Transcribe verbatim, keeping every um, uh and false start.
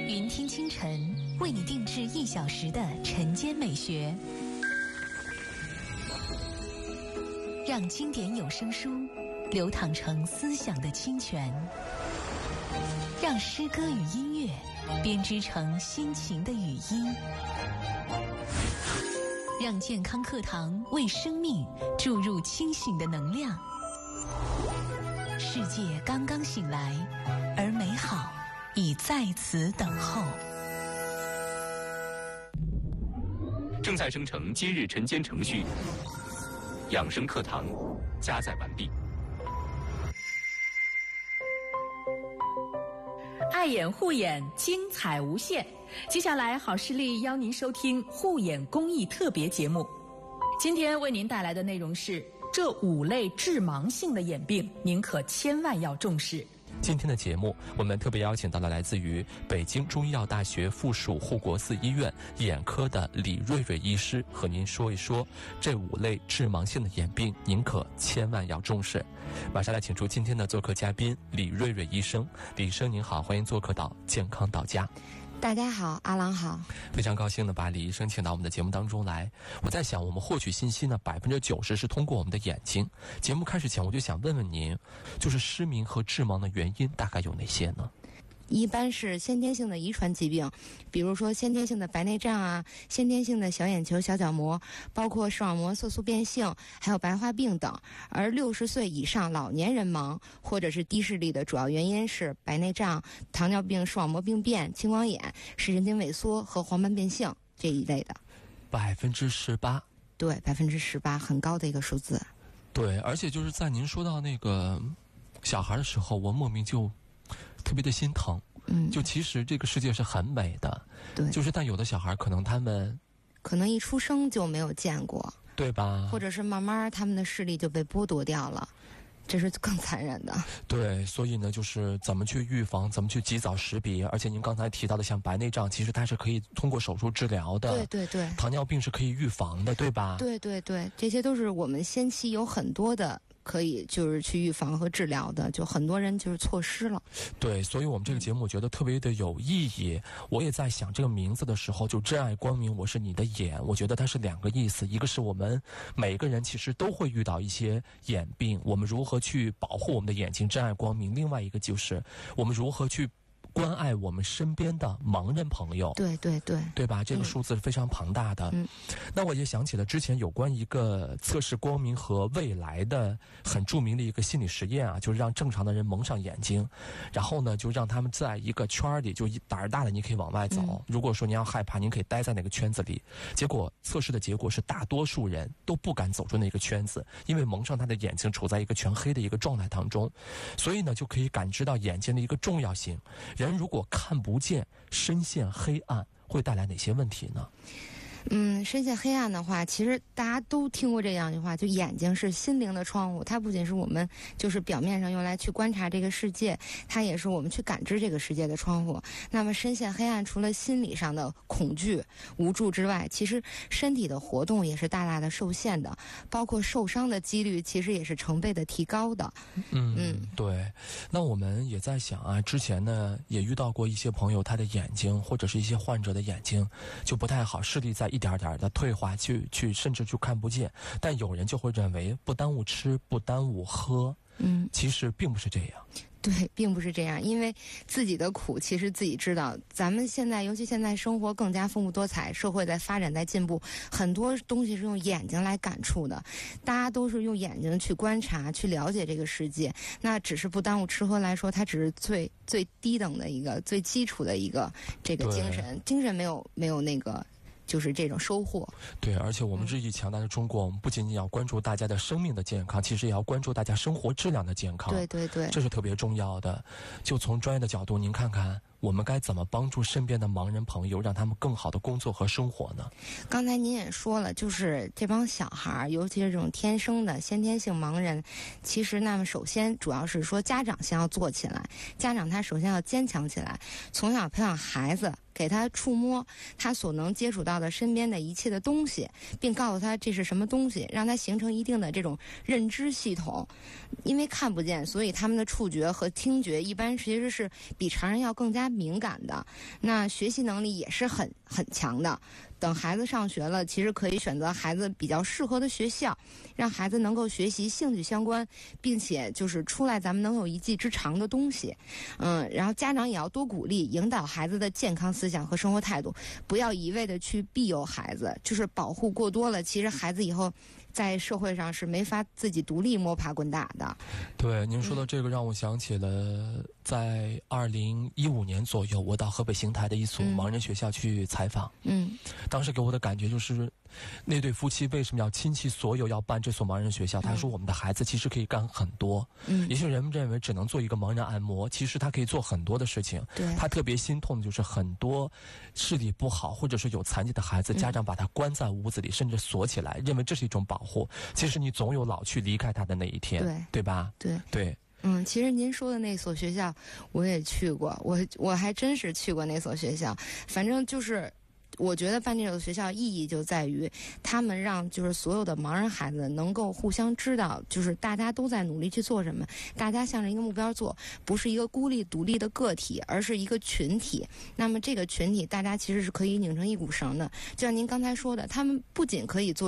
云听清晨为你定制一小时的晨间美学，让经典有声书流淌成思想的清泉，让诗歌与音乐编织成心情的语音，让健康课堂为生命注入清醒的能量。世界刚刚醒来，而美好已在此等候。 正在生成今日晨间程序，养生课堂加载完毕。 爱眼护眼，精彩无限。接下来，好视力邀您收听护眼公益特别节目。今天为您带来的内容是：这五类致盲性的眼病，您可千万要重视。 今天的节目，我们特别邀请到了来自于北京中医药大学附属护国寺医院眼科的李瑞瑞医师，和您说一说这五类致盲性的眼病，您可千万要重视。马上来请出今天的做客嘉宾李瑞瑞医生。李医生您好，欢迎做客到健康到家。 大家好，阿郎好， 非常高兴的把李医生请到我们的节目当中来。我在想，我们获取信息呢，百分之九十是通过我们的眼睛。节目开始前，我就想问问您，就是失明和致盲的原因大概有哪些呢？ 一般是先天性的遗传疾病，比如说先天性的白内障啊，先天性的小眼球、小角膜，包括视网膜色素变性，还有白化病等。而六十岁以上老年人盲或者是低视力的主要原因是白内障、糖尿病、视网膜病变、青光眼、视神经萎缩和黄斑变性这一类的。 百分之十八， 对，百分之十八，很高的一个数字。 对，而且就是在您说到那个小孩的时候，我莫名就特别的心疼。嗯，就其实这个世界是很美的， 对， 就是但有的小孩可能他们可能一出生就没有见过， 对吧？ 或者是慢慢他们的视力就被剥夺掉了，这是更残忍的。 对，所以呢，就是怎么去预防，怎么去及早识别。而且您刚才提到的像白内障，其实它是可以通过手术治疗的。 对对对。 糖尿病是可以预防的，对吧？ 对对对，这些都是我们先期有很多的可以就是去预防和治疗的，就很多人就是错失了。 对，所以我们这个节目我觉得特别的有意义。我也在想这个名字的时候，就真爱光明，我是你的眼，我觉得它是两个意思。一个是我们每个人其实都会遇到一些眼病，我们如何去保护我们的眼睛，真爱光明。另外一个就是我们如何去关爱我们身边的盲人朋友。 对对对， 对吧？这个数字是非常庞大的。嗯，那我也想起了之前有关一个测试光明和未来的很著名的一个心理实验啊，就是让正常的人蒙上眼睛，然后呢就让他们在一个圈里，就胆儿大的你可以往外走，嗯，如果说你要害怕，您可以待在那个圈子里。结果测试的结果是大多数人都不敢走出那个圈子，因为蒙上他的眼睛处在一个全黑的一个状态当中，所以呢就可以感知到眼睛的一个重要性。人如果看不见，深陷黑暗，会带来哪些问题呢？ 嗯，深陷黑暗的话，其实大家都听过这样一句话，就眼睛是心灵的窗户，它不仅是我们就是表面上用来去观察这个世界，它也是我们去感知这个世界的窗户。那么深陷黑暗，除了心理上的恐惧、无助之外，其实身体的活动也是大大的受限的，包括受伤的几率其实也是成倍的提高的。 嗯嗯，对。那我们也在想啊，之前呢也遇到过一些朋友，他的眼睛或者是一些患者的眼睛就不太好，视力在一点点的退化，去去甚至就看不见。但有人就会认为不耽误吃，不耽误喝。嗯，其实并不是这样。 对，并不是这样，因为自己的苦其实自己知道。咱们现在尤其现在生活更加丰富多彩，社会在发展在进步，很多东西是用眼睛来感触的，大家都是用眼睛去观察去了解这个世界。那只是不耽误吃喝来说，它只是最最低等的一个最基础的一个这个精神精神没有没有那个就是这种收获。 对，而且我们日益强大的中国，我们不仅仅要关注大家的生命的健康，其实也要关注大家生活质量的健康。 对对对， 这是特别重要的。就从专业的角度，您看看我们该怎么帮助身边的盲人朋友，让他们更好的工作和生活呢？ 刚才您也说了，就是这帮小孩，尤其是这种天生的先天性盲人，其实那么首先主要是说家长先要做起来，家长他首先要坚强起来，从小培养孩子，给他触摸他所能接触到的身边的一切的东西，并告诉他这是什么东西，让他形成一定的这种认知系统。因为看不见，所以他们的触觉和听觉一般其实是比常人要更加加敏感的，那学习能力也是很很强的。等孩子上学了，其实可以选择孩子比较适合的学校，让孩子能够学习兴趣相关，并且就是出来咱们能有一技之长的东西。嗯，然后家长也要多鼓励，引导孩子的健康思想和生活态度，不要一味的去庇佑孩子，就是保护过多了，其实孩子以后在社会上是没法自己独立摸爬滚打的。 对，您说的这个让我想起了在二零一五年左右，我到河北邢台的一所盲人学校去采访。嗯，当时给我的感觉就是，那对夫妻为什么要倾其所有要办这所盲人学校？他说我们的孩子其实可以干很多。嗯，也许人们认为只能做一个盲人按摩，其实他可以做很多的事情。对，他特别心痛的就是很多视力不好或者是有残疾的孩子，家长把他关在屋子里，甚至锁起来，认为这是一种保护。其实你总有老去离开他的那一天，对对吧？对对。 嗯，其实您说的那所学校我也去过，我我还真是去过那所学校。反正就是我觉得办这所学校意义就在于他们让就是所有的盲人孩子能够互相知道，就是大家都在努力去做什么，大家向着一个目标做，不是一个孤立独立的个体，而是一个群体。那么这个群体大家其实是可以拧成一股绳的，就像您刚才说的，他们不仅可以做